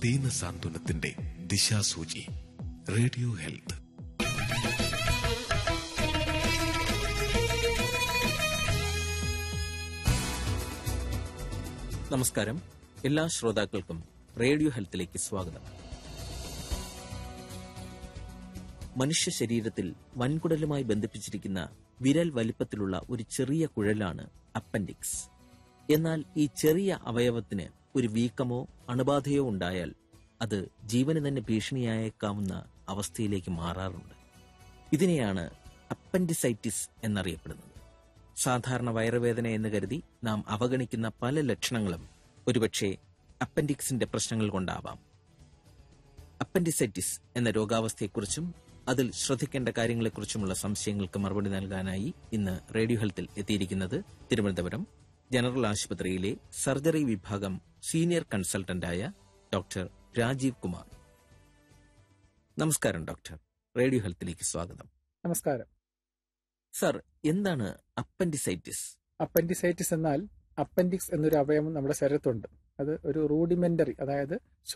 ദീനസാന്ത്വനത്തിന്റെ ദിശാസൂചി. Radio health. നമസ്കാരം. എല്ലാ ശ്രോതാക്കൾക്കും റേഡിയോ ഹെൽത്തിലേക്ക് സ്വാഗതം. മനുഷ്യ ശരീരത്തിൽ വൻകുടലുമായി ബന്ധിപ്പിച്ചിരിക്കുന്ന വിരൽ വലിപ്പത്തിലുള്ള ഒരു ചെറിയ കുഴലാണ് അപ്പൻഡിക്സ്. എന്നാൽ ഈ ചെറിയ അവയവത്തിന് ഒരു വീക്കമോ അണുബാധയോ ഉണ്ടായാൽ അത് ജീവന് തന്നെ ഭീഷണിയായേക്കാവുന്ന അവസ്ഥയിലേക്ക് മാറാറുണ്ട്. ഇതിനെയാണ് അപ്പൻഡിസൈറ്റിസ് എന്നറിയപ്പെടുന്നത്. സാധാരണ വയറുവേദന എന്ന് കരുതി നാം അവഗണിക്കുന്ന പല ലക്ഷണങ്ങളും ഒരുപക്ഷെ അപ്പൻഡിക്സിന്റെ പ്രശ്നങ്ങൾ കൊണ്ടാവാം. അപ്പൻഡിസൈറ്റിസ് എന്ന രോഗാവസ്ഥയെക്കുറിച്ചും അതിൽ ശ്രദ്ധിക്കേണ്ട കാര്യങ്ങളെക്കുറിച്ചുമുള്ള സംശയങ്ങൾക്ക് മറുപടി നൽകാനായി ഇന്ന് റേഡിയോ ഹെൽത്തിൽ എത്തിയിരിക്കുന്നത് തിരുവനന്തപുരം ജനറൽ ആശുപത്രിയിലെ സർജറി വിഭാഗം സീനിയർ കൺസൾട്ടന്റായ ഡോക്ടർ രാജീവ് കുമാർ. നമസ്കാരം ഡോക്ടർ. റേഡിയോ ഹെൽത്തിലേക്ക് സ്വാഗതം. നമസ്കാരം സർ, എന്താണ് അപ്പൻഡിസൈറ്റിസ്? അപ്പൻഡിസൈറ്റിസ് എന്നാൽ അപ്പൻഡിക്സ് എന്നൊരു അവയവം നമ്മുടെ ശരീരത്തുണ്ട്. അത് ഒരു റൂഡിമെന്ററി, അതായത്